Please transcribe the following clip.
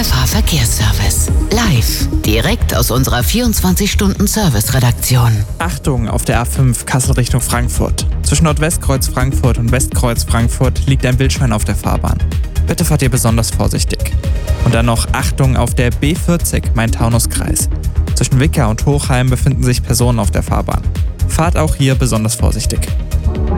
Verkehrsservice. Live, direkt aus unserer 24-Stunden-Service-Redaktion. Achtung auf der A5 Kassel Richtung Frankfurt. Zwischen Nordwestkreuz Frankfurt und Westkreuz Frankfurt liegt ein Wildschwein auf der Fahrbahn. Bitte fahrt ihr besonders vorsichtig. Und dann noch Achtung auf der B40 Main-Taunus-Kreis. Zwischen Wicker und Hochheim befinden sich Personen auf der Fahrbahn. Fahrt auch hier besonders vorsichtig.